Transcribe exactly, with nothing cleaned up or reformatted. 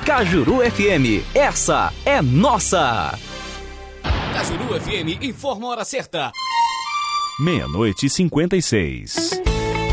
Cajuru F M, essa é nossa. Cajuru F M informa a hora certa. Meia-noite e cinquenta e seis.